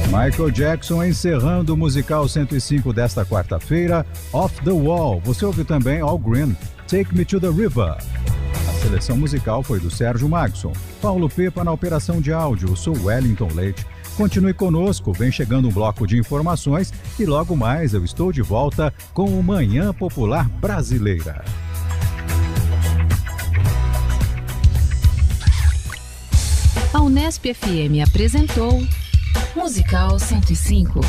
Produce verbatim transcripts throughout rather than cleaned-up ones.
Michael Jackson encerrando o musical cento e cinco desta quarta-feira, Off the Wall. Você ouve também All Green, Take Me to the River. A seleção musical foi do Sérgio Magson. Paulo Pepa na operação de áudio. Eu sou Wellington Leite. Continue conosco, vem chegando um bloco de informações e logo mais eu estou de volta com o Manhã Popular Brasileira. A Unesp F M apresentou Musical cento e cinco.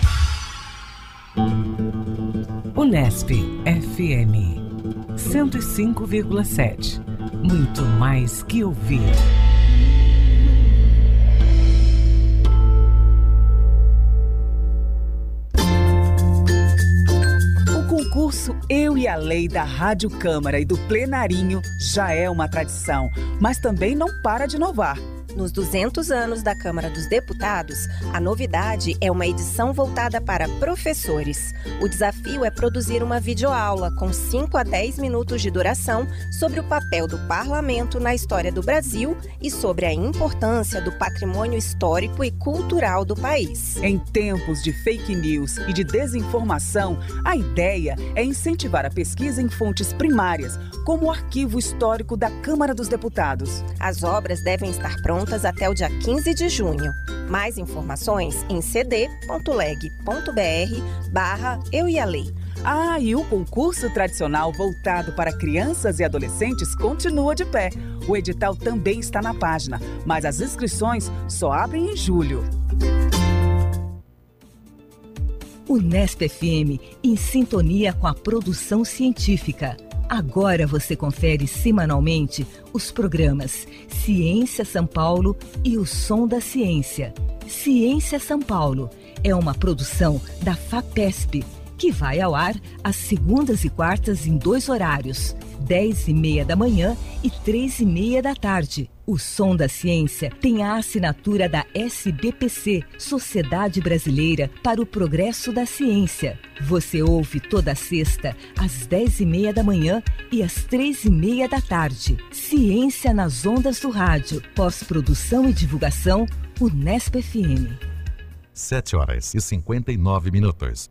Unesp F M cento e cinco vírgula sete. Muito mais que ouvir. O concurso Eu e a Lei da Rádio Câmara e do Plenarinho já é uma tradição, mas também não para de inovar. Nos duzentos anos da Câmara dos Deputados, a novidade é uma edição voltada para professores. O desafio é produzir uma videoaula com cinco a dez minutos de duração sobre o papel do parlamento na história do Brasil e sobre a importância do patrimônio histórico e cultural do país. Em tempos de fake news e de desinformação, a ideia é incentivar a pesquisa em fontes primárias, como o Arquivo Histórico da Câmara dos Deputados. As obras devem estar prontas até o dia quinze de junho. Mais informações em cd ponto leg ponto br barra Eu e a Lei. Ah, e o concurso tradicional voltado para crianças e adolescentes continua de pé. O edital também está na página, mas as inscrições só abrem em julho. Unesp F M, em sintonia com a produção científica. Agora você confere semanalmente os programas Ciência São Paulo e o Som da Ciência. Ciência São Paulo é uma produção da FAPESP, que vai ao ar às segundas e quartas em dois horários, dez e meia da manhã e três e meia da tarde. O Som da Ciência tem a assinatura da S B P C, Sociedade Brasileira para o Progresso da Ciência. Você ouve toda sexta, às dez e meia da manhã e às três e meia da tarde. Ciência nas ondas do rádio. Pós-produção e divulgação, Unesp F M. sete horas e cinquenta e nove minutos.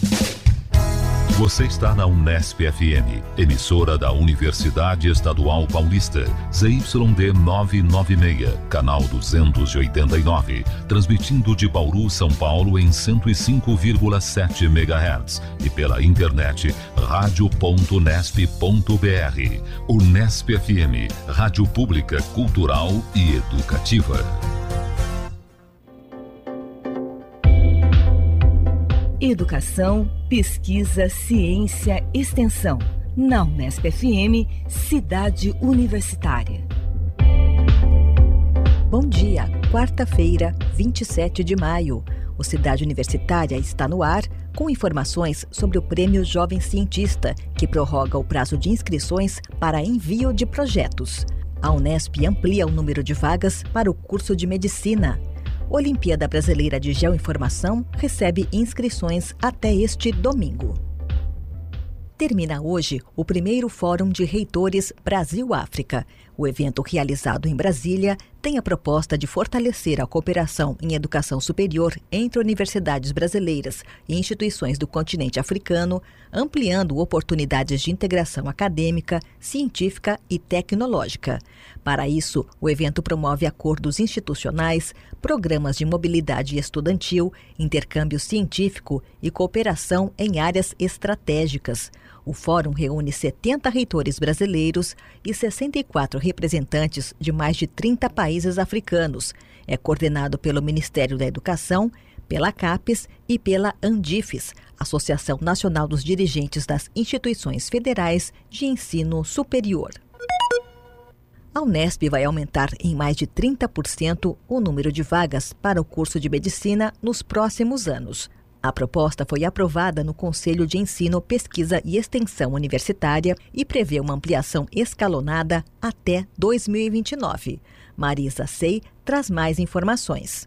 Você está na Unesp F M, emissora da Universidade Estadual Paulista, Z Y D novecentos e noventa e seis, canal duzentos e oitenta e nove, transmitindo de Bauru, São Paulo em cento e cinco vírgula sete megahertz e pela internet rádio ponto unesp ponto br. Unesp F M, rádio pública, cultural e educativa. Educação, pesquisa, ciência, extensão. Na Unesp F M, Cidade Universitária. Bom dia, quarta-feira, vinte e sete de maio. O Cidade Universitária está no ar com informações sobre o Prêmio Jovem Cientista, que prorroga o prazo de inscrições para envio de projetos. A Unesp amplia o número de vagas para o curso de Medicina. Olimpíada Brasileira de Geoinformação recebe inscrições até este domingo. Termina hoje o primeiro Fórum de Reitores Brasil-África. O evento, realizado em Brasília, tem a proposta de fortalecer a cooperação em educação superior entre universidades brasileiras e instituições do continente africano, ampliando oportunidades de integração acadêmica, científica e tecnológica. Para isso, o evento promove acordos institucionais, programas de mobilidade estudantil, intercâmbio científico e cooperação em áreas estratégicas. O fórum reúne setenta reitores brasileiros e sessenta e quatro representantes de mais de trinta países africanos. É coordenado pelo Ministério da Educação, pela CAPES e pela ANDIFES, Associação Nacional dos Dirigentes das Instituições Federais de Ensino Superior. A Unesp vai aumentar em mais de trinta por cento o número de vagas para o curso de medicina nos próximos anos. A proposta foi aprovada no Conselho de Ensino, Pesquisa e Extensão Universitária e prevê uma ampliação escalonada até dois mil e vinte e nove. Marisa Sei traz mais informações.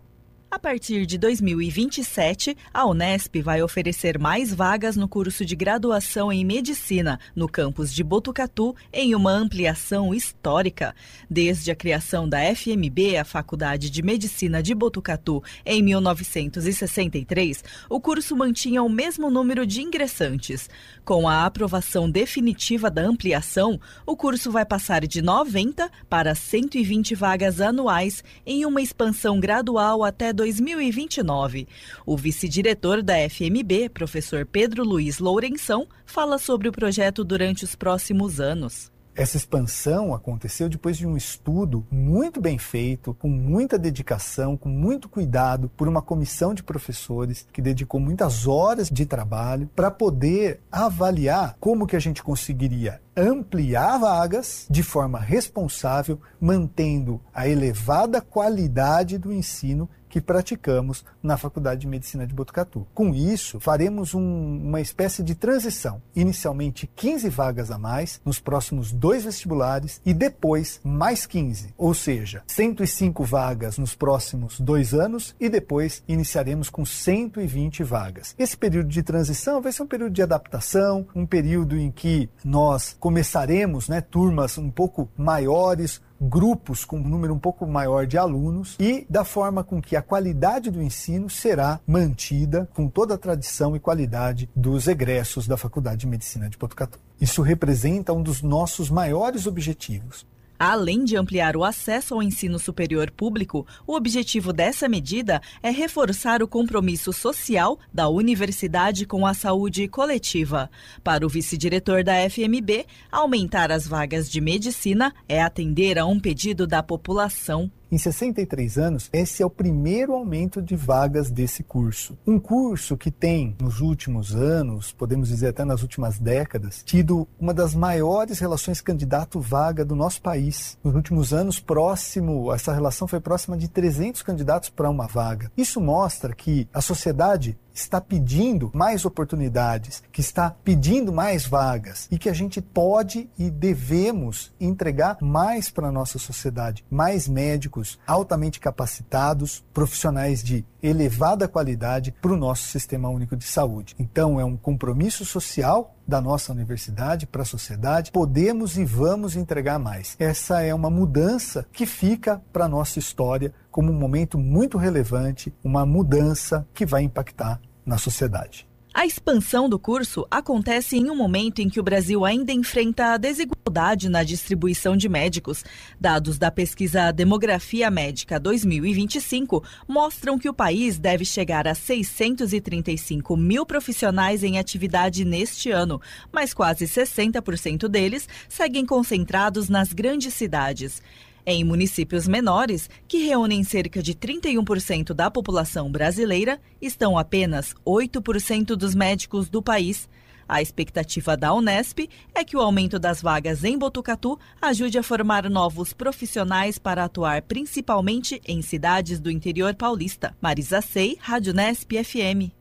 A partir de dois mil e vinte e sete, a Unesp vai oferecer mais vagas no curso de graduação em Medicina, no campus de Botucatu, em uma ampliação histórica. Desde a criação da F M B, a Faculdade de Medicina de Botucatu, em mil novecentos e sessenta e três, o curso mantinha o mesmo número de ingressantes. Com a aprovação definitiva da ampliação, o curso vai passar de noventa para cento e vinte vagas anuais, em uma expansão gradual até dois mil e vinte e nove. O vice-diretor da F M B, professor Pedro Luiz Lourenção, fala sobre o projeto durante os próximos anos. Essa expansão aconteceu depois de um estudo muito bem feito, com muita dedicação, com muito cuidado, por uma comissão de professores que dedicou muitas horas de trabalho para poder avaliar como que a gente conseguiria ampliar vagas de forma responsável, mantendo a elevada qualidade do ensino que praticamos na Faculdade de Medicina de Botucatu. Com isso, faremos um, uma espécie de transição. Inicialmente quinze vagas a mais nos próximos dois vestibulares e depois mais quinze, ou seja, cento e cinco vagas nos próximos dois anos e depois iniciaremos com cento e vinte vagas. Esse período de transição vai ser um período de adaptação, um período em que nós começaremos, né, turmas um pouco maiores, grupos com um número um pouco maior de alunos e da forma com que a qualidade do ensino será mantida com toda a tradição e qualidade dos egressos da Faculdade de Medicina de Botucatu. Isso representa um dos nossos maiores objetivos. Além de ampliar o acesso ao ensino superior público, o objetivo dessa medida é reforçar o compromisso social da universidade com a saúde coletiva. Para o vice-diretor da F M B, aumentar as vagas de medicina é atender a um pedido da população. Em sessenta e três anos, esse é o primeiro aumento de vagas desse curso. Um curso que tem, nos últimos anos, podemos dizer até nas últimas décadas, tido uma das maiores relações candidato-vaga do nosso país. Nos últimos anos, próximo, essa relação foi próxima de trezentos candidatos para uma vaga. Isso mostra que a sociedade está pedindo mais oportunidades, que está pedindo mais vagas e que a gente pode e devemos entregar mais para a nossa sociedade, mais médicos altamente capacitados, profissionais de elevada qualidade para o nosso Sistema Único de Saúde. Então é um compromisso social da nossa universidade para a sociedade, podemos e vamos entregar mais. Essa é uma mudança que fica para a nossa história como um momento muito relevante, uma mudança que vai impactar na sociedade. A expansão do curso acontece em um momento em que o Brasil ainda enfrenta a desigualdade na distribuição de médicos. Dados da pesquisa Demografia Médica dois mil e vinte e cinco mostram que o país deve chegar a seiscentos e trinta e cinco mil profissionais em atividade neste ano, mas quase sessenta por cento deles seguem concentrados nas grandes cidades. Em municípios menores, que reúnem cerca de trinta e um por cento da população brasileira, estão apenas oito por cento dos médicos do país. A expectativa da Unesp é que o aumento das vagas em Botucatu ajude a formar novos profissionais para atuar principalmente em cidades do interior paulista. Marisa Sei, Rádio Unesp F M.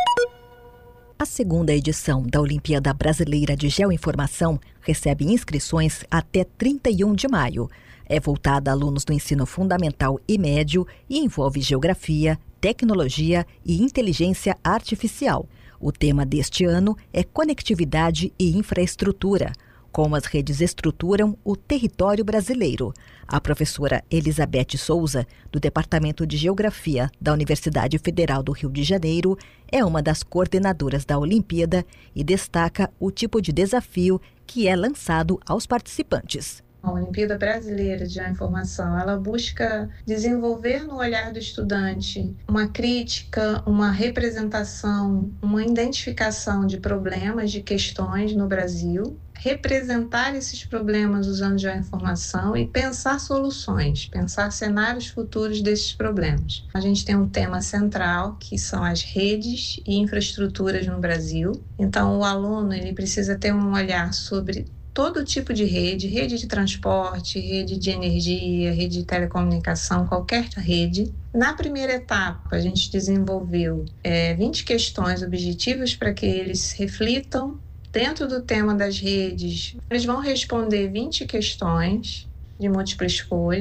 A segunda edição da Olimpíada Brasileira de Geoinformação recebe inscrições até trinta e um de maio. É voltada a alunos do ensino fundamental e médio e envolve geografia, tecnologia e inteligência artificial. O tema deste ano é conectividade e infraestrutura, como as redes estruturam o território brasileiro. A professora Elizabeth Souza, do Departamento de Geografia da Universidade Federal do Rio de Janeiro, é uma das coordenadoras da Olimpíada e destaca o tipo de desafio que é lançado aos participantes. A Olimpíada Brasileira de Geoinformação, ela busca desenvolver no olhar do estudante uma crítica, uma representação, uma identificação de problemas, de questões no Brasil, representar esses problemas usando geoinformação e pensar soluções, pensar cenários futuros desses problemas. A gente tem um tema central, que são as redes e infraestruturas no Brasil. Então, o aluno ele precisa ter um olhar sobre todo tipo de rede, rede de transporte, rede de energia, rede de telecomunicação, qualquer rede. Na primeira etapa, a gente desenvolveu é, vinte questões objetivas para que eles reflitam dentro do tema das redes. Eles vão responder vinte questões de múltipla escolha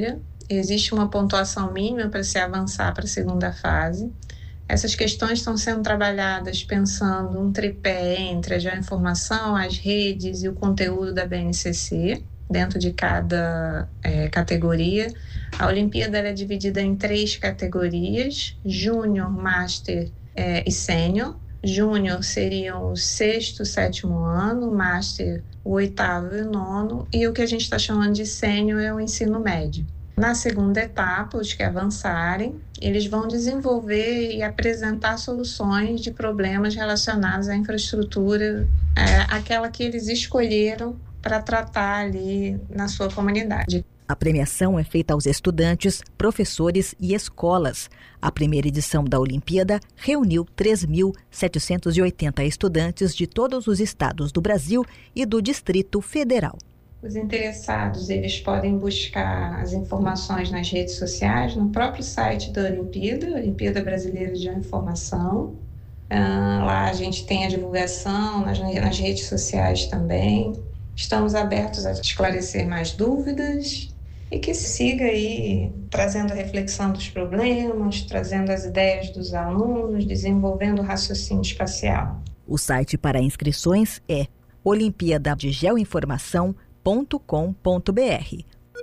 existe uma pontuação mínima para se avançar para a segunda fase. Essas questões estão sendo trabalhadas pensando um tripé entre a geoinformação, as redes e o conteúdo da B N C C, dentro de cada é, categoria. A Olimpíada ela é dividida em três categorias: Júnior, Master é, e Sênior. Júnior seriam o sexto, sétimo ano, Master o oitavo e o nono, e o que a gente está chamando de Sênior é o ensino médio. Na segunda etapa, os que avançarem, eles vão desenvolver e apresentar soluções de problemas relacionados à infraestrutura, é, aquela que eles escolheram para tratar ali na sua comunidade. A premiação é feita aos estudantes, professores e escolas. A primeira edição da Olimpíada reuniu três mil setecentos e oitenta estudantes de todos os estados do Brasil e do Distrito Federal. Os interessados, eles podem buscar as informações nas redes sociais, no próprio site da Olimpíada, Olimpíada Brasileira de Geoinformação. Ah, lá a gente tem a divulgação nas, nas redes sociais também. Estamos abertos a esclarecer mais dúvidas e que siga aí trazendo a reflexão dos problemas, trazendo as ideias dos alunos, desenvolvendo o raciocínio espacial. O site para inscrições é olimpíada de geoinformação ponto com ponto b r.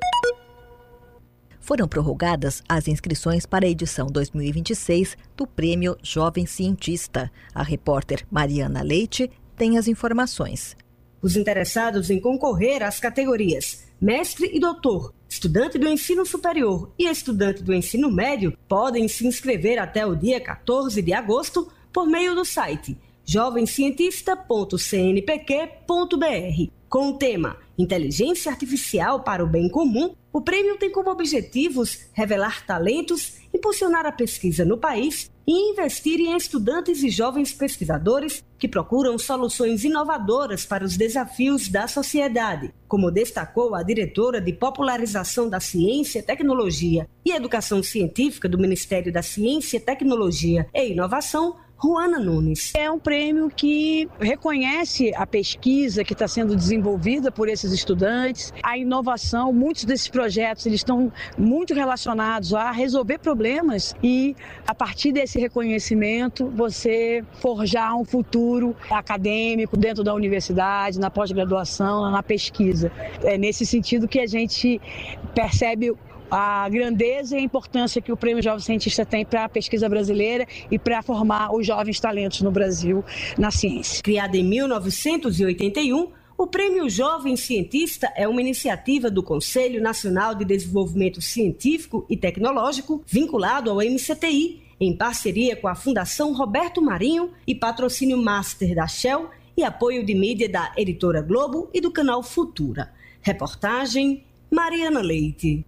Foram prorrogadas as inscrições para a edição dois mil e vinte e seis do Prêmio Jovem Cientista. A repórter Mariana Leite tem as informações. Os interessados em concorrer às categorias mestre e doutor, estudante do ensino superior e estudante do ensino médio podem se inscrever até o dia quatorze de agosto por meio do site jovem cientista ponto c n p q ponto b r. Com o tema Inteligência Artificial para o Bem Comum, o prêmio tem como objetivos revelar talentos, impulsionar a pesquisa no país e investir em estudantes e jovens pesquisadores que procuram soluções inovadoras para os desafios da sociedade, como destacou a diretora de Popularização da Ciência, Tecnologia e Educação Científica do Ministério da Ciência, Tecnologia e Inovação, Juana Nunes. É um prêmio que reconhece a pesquisa que está sendo desenvolvida por esses estudantes, a inovação. Muitos desses projetos eles estão muito relacionados a resolver problemas e, a partir desse reconhecimento, você forjar um futuro acadêmico dentro da universidade, na pós-graduação, na pesquisa. É nesse sentido que a gente percebe a grandeza e a importância que o Prêmio Jovem Cientista tem para a pesquisa brasileira e para formar os jovens talentos no Brasil na ciência. Criado em mil novecentos e oitenta e um, o Prêmio Jovem Cientista é uma iniciativa do Conselho Nacional de Desenvolvimento Científico e Tecnológico, vinculado ao M C T I, em parceria com a Fundação Roberto Marinho e patrocínio Master da Shell e apoio de mídia da Editora Globo e do canal Futura. Reportagem Mariana Leite.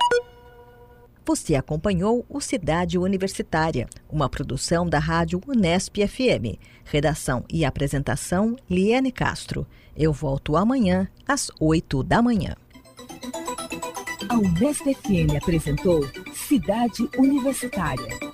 Você acompanhou o Cidade Universitária, uma produção da Rádio Unesp F M. Redação e apresentação, Liane Castro. Eu volto amanhã, às oito da manhã. A Unesp F M apresentou Cidade Universitária.